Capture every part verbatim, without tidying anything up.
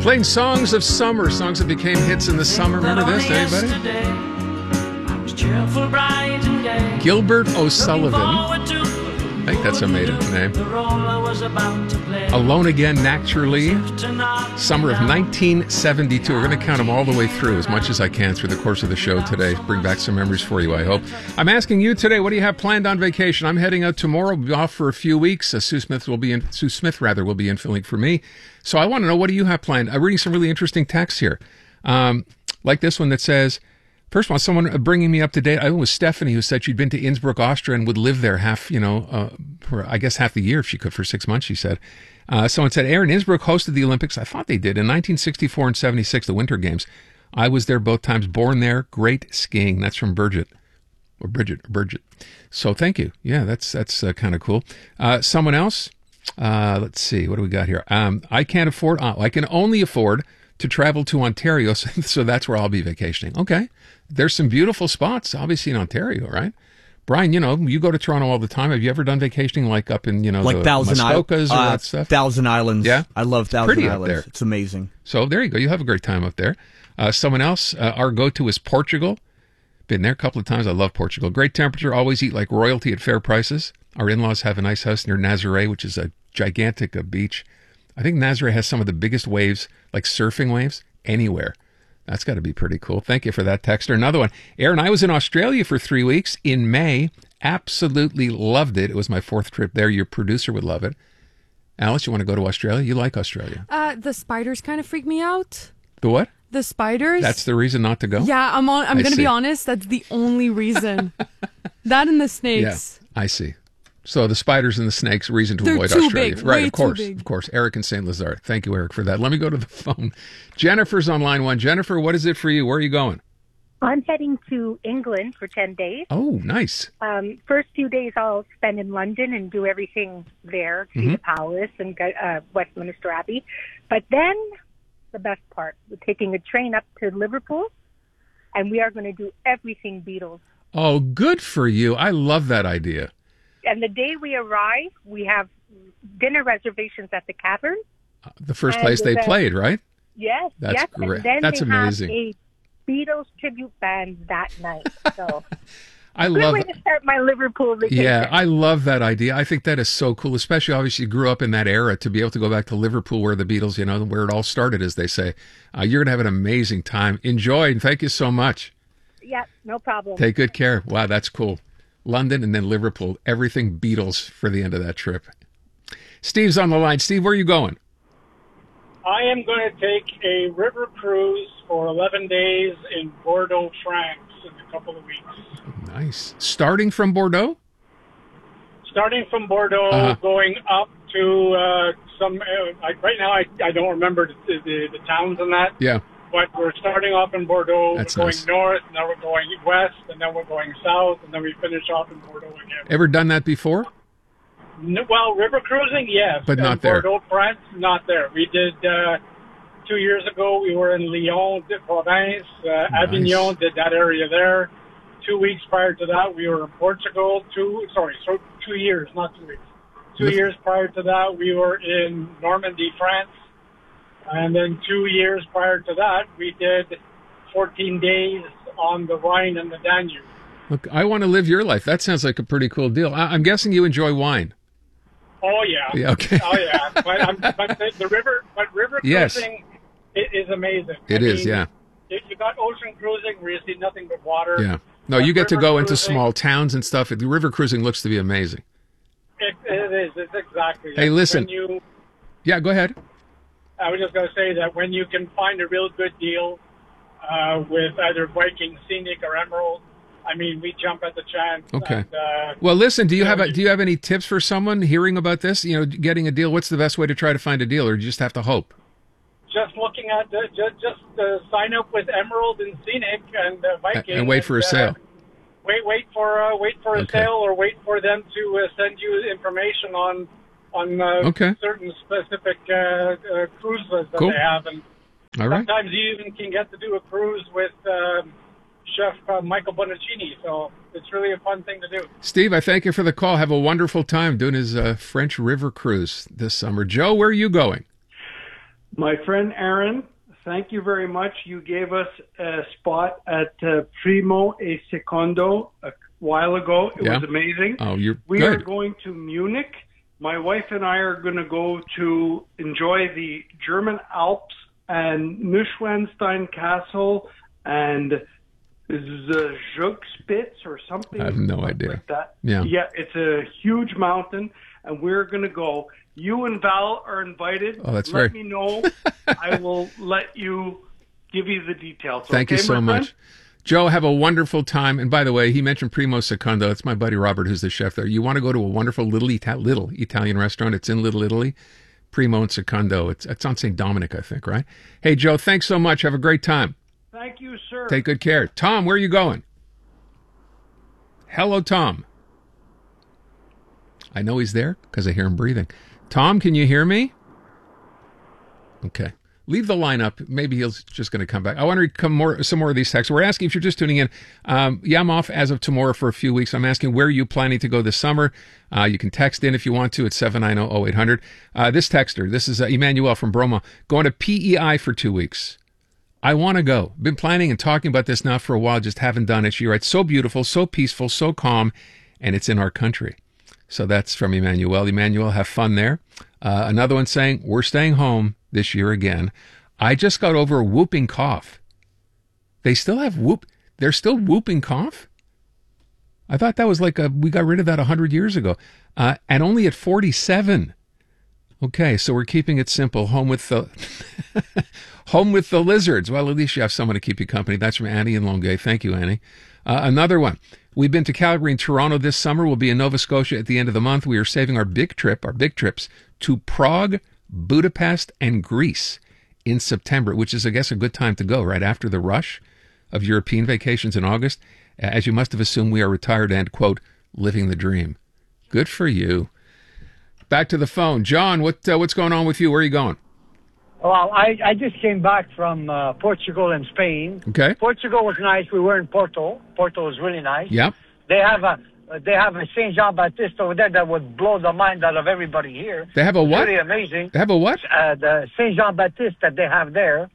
Playing songs of summer, songs that became hits in the summer. Remember this, anybody? Gilbert O'Sullivan. I think that's a made-up name. Alone Again, Naturally. Summer of nineteen seventy-two. We're going to count them all the way through as much as I can through the course of the show today. Bring back some memories for you, I hope. I'm asking you today, what do you have planned on vacation? I'm heading out tomorrow. We'll be off for a few weeks. Uh, Sue Smith will be in, Sue Smith, rather, will be in filling for me. So I want to know, what do you have planned? I'm reading some really interesting texts here. Um, like this one that says, first of all, someone bringing me up to date. I think it was Stephanie who said she'd been to Innsbruck, Austria, and would live there half, you know, uh, for I guess half the year if she could, for six months, she said. Uh, someone said, Aaron, Innsbruck hosted the Olympics. I thought they did in nineteen sixty-four and seventy-six, the Winter Games. I was there both times, born there. Great skiing. That's from Bridget. Or Bridget, or Bridget. So thank you. Yeah, that's that's uh, kind of cool. Uh, someone else? Uh, let's see. What do we got here? Um, I can't afford, uh, I can only afford to travel to Ontario, so, so that's where I'll be vacationing. Okay. There's some beautiful spots, obviously, in Ontario, right? Brian, you know, you go to Toronto all the time. Have you ever done vacationing like up in, you know, like the Thousand Muskokas or uh, that stuff? Thousand Islands. Yeah? I love Thousand Pretty Islands. Up there. It's amazing. So there you go. You have a great time up there. Uh, someone else, uh, our go-to is Portugal. Been there a couple of times. I love Portugal. Great temperature. Always eat like royalty at fair prices. Our in-laws have a nice house near Nazaré, which is a gigantic uh, beach. I think Nazaré has some of the biggest waves, like surfing waves, anywhere. That's got to be pretty cool. Thank you for that texter. Another one. Aaron, I was in Australia for three weeks in May. Absolutely loved it. It was my fourth trip there. Your producer would love it. Alice, you want to go to Australia? You like Australia. Uh, the spiders kind of freak me out. The what? The spiders. That's the reason not to go? Yeah, I'm on. I'm I going to see. be honest. That's the only reason. That and the snakes. Yeah, I see. So the spiders and the snakes, reason to They're avoid too Australia. big, Right, way of course. too big. Of course. Eric in Saint Lazare. Thank you, Eric, for that. Let me go to the phone. Jennifer's on line one. Jennifer, what is it for you? Where are you going? I'm heading to England for ten days. Oh, nice. Um, first few days I'll spend in London and do everything there, see Mhm. the palace and go- uh, Westminster Abbey. But then the best part, we're taking a train up to Liverpool, and we are going to do everything Beatles. Oh, good for you. I love that idea. And the day we arrive, we have dinner reservations at the Cavern. The first And place they the- played, right? Yes, That's yes. great. And then That's they amazing. have a Beatles tribute band that night. So I good love way to start my Liverpool vacation. Yeah, I love that idea. I think that is so cool, especially obviously you grew up in that era, to be able to go back to Liverpool where the Beatles, you know, where it all started, as they say. Uh, you're going to have an amazing time. Enjoy, and thank you so much. Yeah, no problem. Take good care. Wow, that's cool. London and then Liverpool. Everything Beatles for the end of that trip. Steve's on the line. Steve, where are you going? I am going to take a river cruise for eleven days in Bordeaux, France in a couple of weeks. Nice. Starting from Bordeaux? Starting from Bordeaux, Uh-huh. going up to uh, some, uh, I, right now I, I don't remember the, the, the towns and that, Yeah. but we're starting off in Bordeaux, That's we're going nice. north, and then we're going west, and then we're going south, and then we finish off in Bordeaux again. Ever done that before? N- Well, river cruising, yes. But not And there. Bordeaux, France, not there. We did, uh, two years ago, we were in Lyon, de Provence, uh, Avignon, did that area there. Two weeks prior to that, we were in Portugal. Two, sorry, so two years, not two weeks. Two Lift- years prior to that, we were in Normandy, France. And then two years prior to that, we did fourteen days on the Rhine and the Danube. Look, I want to live your life. That sounds like a pretty cool deal. I- I'm guessing you enjoy wine. Oh yeah. Yeah, okay. Oh yeah. But, um, but the, the river, but river Yes. cruising i- is amazing. It I is, mean, yeah. You, you got ocean cruising where you see nothing but water. Yeah. No, But you get to river go into cruising, small towns and stuff. The river cruising looks to be amazing. It, it is. It's exactly. Hey, it. listen. When you, Yeah, go ahead. I was just going to say that when you can find a real good deal uh, with either Viking, Scenic, or Emerald, I mean, we jump at the chance. Okay. And, uh, Well, listen, do you have a, you- do you have any tips for someone hearing about this? You know, getting a deal. What's the best way to try to find a deal, or do you just have to hope? just looking at the, just, just uh, sign up with Emerald and Scenic and uh, Viking, And wait for a uh, sale. Wait, wait for uh, wait for a Okay. sale, or wait for them to uh, send you information on on uh, Okay. certain specific uh, uh, cruises that Cool. they have, and All right. sometimes you even can get to do a cruise with um, Chef uh, Michael Bonaccini. So it's really a fun thing to do. Steve, I thank you for the call. Have a wonderful time doing his uh, French river cruise this summer. Joe, where are you going? My friend Aaron, thank you very much. You gave us a spot at uh, Primo e Secondo a while ago. It Yeah. was amazing. Oh, you're we good. are going to Munich. My wife and I are going to go to enjoy the German Alps and Neuschwanstein Castle and Zugspitze or something. I have no idea. Like that. Yeah. Yeah, it's a huge mountain, and we're going to go. You and Val are invited. Oh, that's let very- me know. I will let you give you the details. Thank you okay, so my friend? much. Joe, have a wonderful time. And by the way, he mentioned Primo Secondo. It's my buddy Robert, who's the chef there. You want to go to a wonderful little, Ita- little Italian restaurant. It's in Little Italy. Primo and Secondo. It's, it's on Saint Dominic, I think, right? Hey, Joe, thanks so much. Have a great time. Thank you, sir. Take good care. Tom, where are you going? Hello, Tom. I know he's there because I hear him breathing. Tom, can you hear me? Okay. Leave the line up. Maybe he's just going to come back. I want to read come more, some more of these texts. We're asking, if you're just tuning in, um, yeah, I'm off as of tomorrow for a few weeks. I'm asking, where are you planning to go this summer? Uh, you can text in if you want to. It's seven nine zero, zero eight hundred. Uh, this texter, this is uh, Emmanuel from Broma, going to P E I for two weeks. I want to go. Been planning and talking about this now for a while, just haven't done it. She writes, so beautiful, so peaceful, so calm, and it's in our country. So that's from Emmanuel. Emmanuel, have fun there. Uh, another one saying, we're staying home this year again. I just got over a whooping cough. They still have whoop. They're still whooping cough? I thought that was like a, we got rid of that one hundred years ago. Uh, and only at forty-seven. Okay, so we're keeping it simple. Home with the home with the lizards. Well, at least you have someone to keep you company. That's from Annie in Longueuil. Thank you, Annie. Uh, another one. We've been to Calgary and Toronto this summer. We'll be in Nova Scotia at the end of the month. We are saving our big trip, our big trips, to Prague, Budapest, and Greece in September, which is, I guess, a good time to go, right after the rush of European vacations in August. As you must have assumed, we are retired and, quote, living the dream. Good for you. Back to the phone. John, what uh, what's going on with you? Where are you going? Well, I, I just came back from uh, Portugal and Spain. Okay. Portugal was nice. We were in Porto. Porto was really nice. Yep. They have a they have a Saint Jean Baptiste over there that would blow the mind out of everybody here. They have a what? It's really amazing. They have a what? Uh, the Saint Jean Baptiste that they have there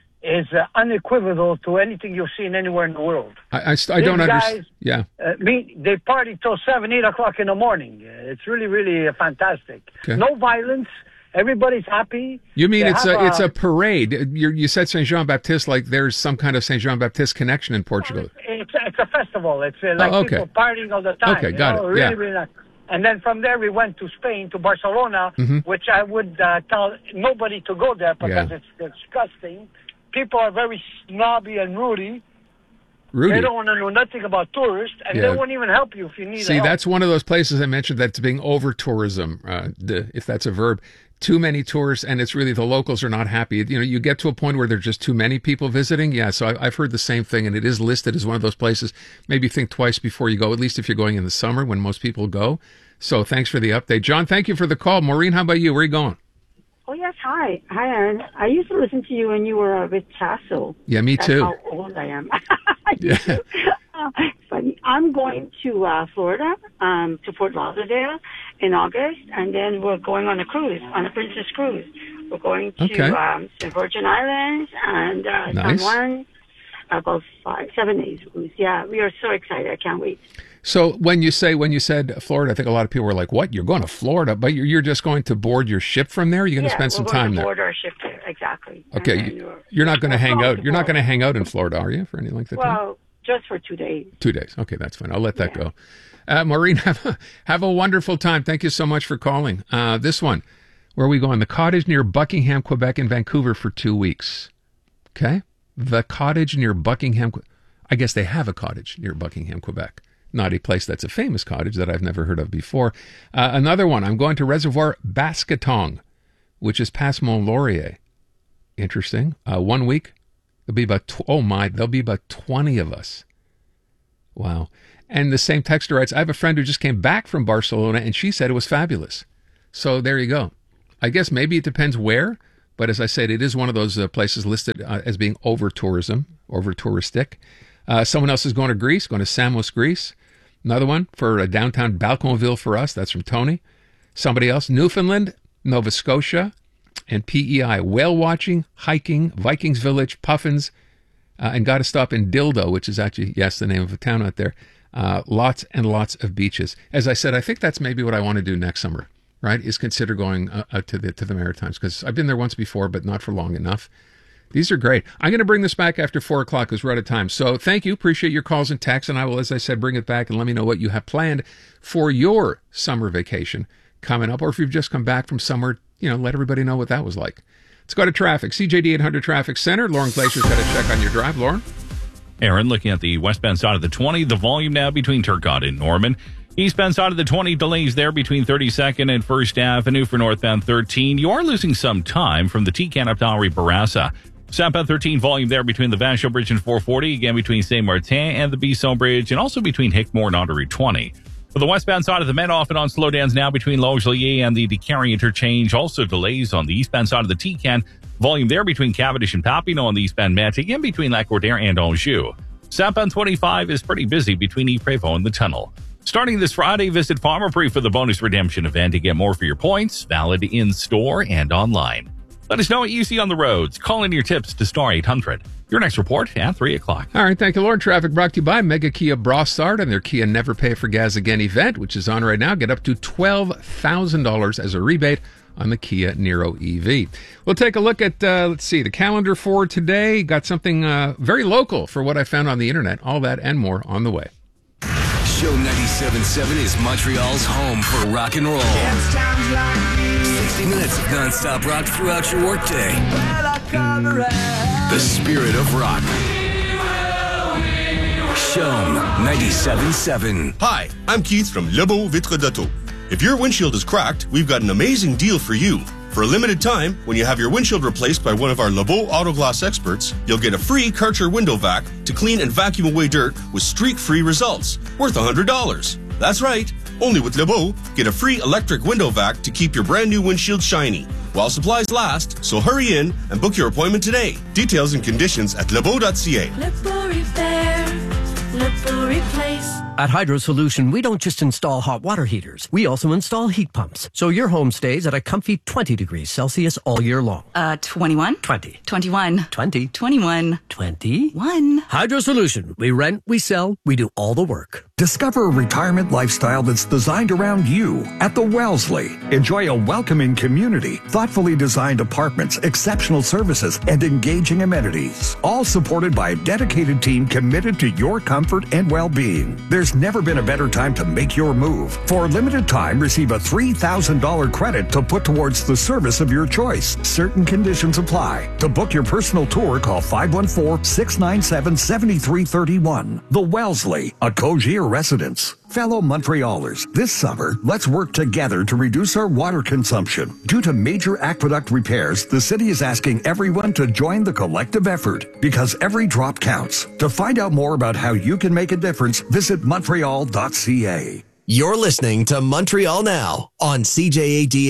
is uh, unequivocal to anything you've seen anywhere in the world. I, I, st- I don't These understand. guys, Yeah. Uh, me, they party till seven, eight o'clock in the morning. Uh, It's really, really uh, fantastic. Okay. No violence. Everybody's happy. You mean They it's have a, it's a parade? You're, you said Saint Jean Baptiste, like there's some kind of Saint Jean Baptiste connection in Portugal. It's, it's a festival. It's uh, like Oh, okay. people partying all the time. Okay, you got know, it. Really, Yeah. really nice. And then from there we went to Spain, to Barcelona, Mhm. which I would uh, tell nobody to go there because Yeah. it's disgusting. People are very snobby and rudy. Rudy. They don't want to know nothing about tourists, and Yeah. they won't even help you if you need See, help. that's one of those places I mentioned that's being over tourism, uh, the- if that's a verb. Too many tourists, and it's really the locals are not happy. You know, you get to a point where there's just too many people visiting. Yeah, so I, I've heard the same thing, and it is listed as one of those places. Maybe think twice before you go, at least if you're going in the summer when most people go. So thanks for the update. John, thank you for the call. Maureen, how about you? Where are you going? Oh, yes. Hi. Hi, Aaron. I used to listen to you when you were uh, with Tasso. Yeah, me That's too. how old I am. Yeah. Uh, funny. I'm going to uh, Florida, um, to Fort Lauderdale in August, and then we're going on a cruise, on a Princess Cruise. We're going to Okay. um, the Virgin Islands and uh, Nice. San Juan. About five, seven days cruise. Yeah, we are so excited. I can't wait. So when you say when you said Florida, I think a lot of people were like, "What? You're going to Florida? But you're you're just going to board your ship from there? You're going to yeah, spend some we're time going to there? board our ship there. Exactly. And Okay, then you, we're- you're not going to we're hang going out. You're not going to Florida. hang out in Florida, are you? For any length of time? Well, just for two days. Two days. Okay, that's fine. I'll let that Yeah. go. Uh, Maureen, have a, have a wonderful time. Thank you so much for calling. Uh, this one, where are we going? The cottage near Buckingham, Quebec, in Vancouver for two weeks. Okay, the cottage near Buckingham. Que- I guess they have a cottage near Buckingham, Quebec. Not a place that's a famous cottage that I've never heard of before. Uh, another one, I'm going to Reservoir Basketong, which is past Mont Laurier. Interesting. Uh, one week. There'll be about, tw- oh my, there'll be about twenty of us. Wow. And the same texter writes, I have a friend who just came back from Barcelona and she said it was fabulous. So there you go. I guess maybe it depends where, but as I said, it is one of those uh, places listed uh, as being over tourism, over touristic. Uh, someone else is going to Greece, going to Samos, Greece. Another one for uh, downtown Balconville for us. That's from Tony. Somebody else, Newfoundland, Nova Scotia, and P E I. Whale watching, hiking, Vikings Village, Puffins, uh, and got to stop in Dildo, which is actually, yes, the name of a town out there. Uh, lots and lots of beaches. As I said, I think that's maybe what I want to do next summer, right, is consider going uh, out to the to the Maritimes, because I've been there once before, but not for long enough. These are great. I'm going to bring this back after four o'clock because we're out of time. So thank you. Appreciate your calls and texts, and I will, as I said, bring it back and let me know what you have planned for your summer vacation coming up, or if you've just come back from somewhere, you know, let everybody know what that was like. Let's go to traffic. C J D eight hundred Traffic Center. Lauren Glacier's got a check on your drive. Lauren? Aaron, looking at the westbound side of the twenty, the volume now between Turcotte and Norman. Eastbound side of the twenty, delays there between thirty-second and First Avenue for northbound thirteen. You are losing some time from the T-Can up to Henri Bourassa. Southbound thirteen, volume there between the Vachon Bridge and four forty, again between Saint-Martin and the Bisson Bridge, and also between Hickmore and Andre twenty. For the westbound side of the Met, off and on slowdowns now between Longueuil and the DeCarry interchange. Also delays on the eastbound side of the T-Can. Volume there between Cavendish and Papineau on the eastbound Met, again between Lac-Cordaire and Anjou. Southbound twenty-five is pretty busy between Yves-Prévost and the Tunnel. Starting this Friday, visit Pharmaprix for the bonus redemption event to get more for your points, valid in-store and online. Let us know what you see on the roads. Call in your tips to star eight hundred. Your next report at three o'clock. All right, thank you, Lord. Traffic brought to you by Mega Kia Brossard and their Kia Never Pay for Gas Again event, which is on right now. Get up to twelve thousand dollars as a rebate on the Kia Niro E V. We'll take a look at, uh, let's see, the calendar for today. Got something uh, very local for what I found on the internet. All that and more on the way. Show ninety-seven point seven is Montreal's home for rock and roll. sixty minutes of non-stop rock throughout your workday. The spirit of rock. Show ninety-seven point seven. Hi, I'm Keith from Lebeau Vitre d'Auto. If your windshield is cracked, we've got an amazing deal for you. For a limited time, when you have your windshield replaced by one of our Lebeau Auto Glass experts, you'll get a free Karcher window vac to clean and vacuum away dirt with streak-free results, worth one hundred dollars. That's right. Only with Lebeau, get a free electric window vac to keep your brand new windshield shiny while supplies last, so hurry in and book your appointment today. Details and conditions at lebeau dot c a. Lebeau Repair, Lebeau Replace. At Hydro Solution, we don't just install hot water heaters. We also install heat pumps. So your home stays at a comfy twenty degrees Celsius all year long. Uh, twenty-one? twenty. twenty-one. twenty. twenty-one. twenty. One. Hydro Solution. We rent, we sell, we do all the work. Discover a retirement lifestyle that's designed around you at the Wellesley. Enjoy a welcoming community, thoughtfully designed apartments, exceptional services, and engaging amenities. All supported by a dedicated team committed to your comfort and well-being. There's never been a better time to make your move. For a limited time, receive a three thousand dollars credit to put towards the service of your choice. Certain conditions apply. To book your personal tour, call five one four, six nine seven, seven three three one. The Wellesley, a Cogier residence. Fellow Montrealers, this summer, let's work together to reduce our water consumption. Due to major aqueduct repairs, the city is asking everyone to join the collective effort because every drop counts. To find out more about how you can make a difference, visit montreal dot c a. You're listening to Montreal Now on C J A D